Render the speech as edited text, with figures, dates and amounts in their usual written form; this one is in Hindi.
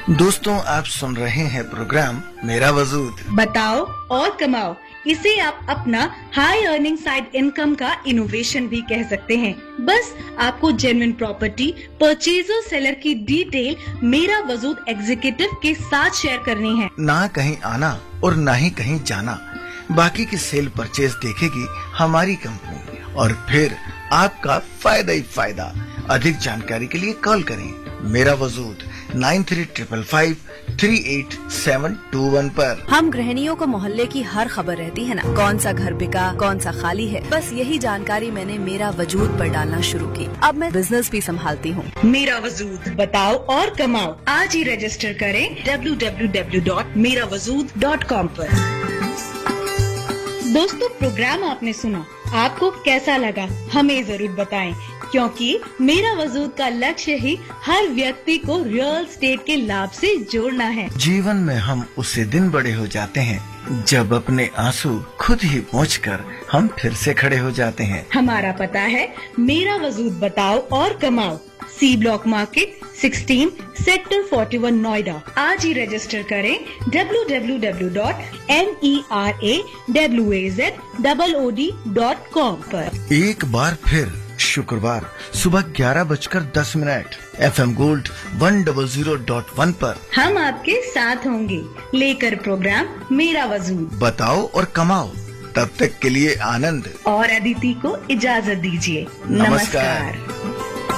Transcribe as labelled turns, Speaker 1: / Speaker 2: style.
Speaker 1: दोस्तों, आप सुन रहे हैं प्रोग्राम मेरा वजूद।
Speaker 2: बताओ और कमाओ। इसे आप अपना हाई अर्निंग साइड इनकम का इनोवेशन भी कह सकते हैं। बस आपको जेन्युइन प्रॉपर्टी परचेजर सेलर की डिटेल मेरा वजूद एग्जीक्यूटिव के साथ शेयर करनी है।
Speaker 1: ना कहीं आना और ना ही कहीं जाना, बाकी की सेल परचेज देखेगी हमारी कंपनी और फिर आपका फायदा ही फायदा। अधिक जानकारी के लिए कॉल करें मेरा वजूद 9355538721 पर।
Speaker 3: हम गृहिणियों को मोहल्ले की हर खबर रहती है ना, कौन सा घर बिका, कौन सा खाली है। बस यही जानकारी मैंने मेरा वजूद पर डालना शुरू की। अब मैं बिजनेस भी संभालती हूँ।
Speaker 2: मेरा वजूद, बताओ और कमाओ। आज ही रजिस्टर करें www.merawazud.com पर। दोस्तों, प्रोग्राम आपने सुना, आपको कैसा लगा हमें जरूर बताएं, क्योंकि मेरा वजूद का लक्ष्य ही हर व्यक्ति को रियल एस्टेट के लाभ से जोड़ना है।
Speaker 1: जीवन में हम उसी दिन बड़े हो जाते हैं जब अपने आंसू खुद ही पोंछकर हम फिर से खड़े हो जाते हैं।
Speaker 2: हमारा पता है मेरा वजूद, बताओ और कमाओ, C block market 16 sector 41 Noida. आज ही रजिस्टर करें www.merawazod.com पर।
Speaker 1: एक बार फिर शुक्रवार सुबह 11:10 FM गोल्ड 100.1 पर
Speaker 2: हम आपके साथ होंगे, लेकर प्रोग्राम मेरा वजूद।
Speaker 1: बताओ और कमाओ। तब तक के लिए आनंद
Speaker 2: और अदिति को इजाजत दीजिए। नमस्कार।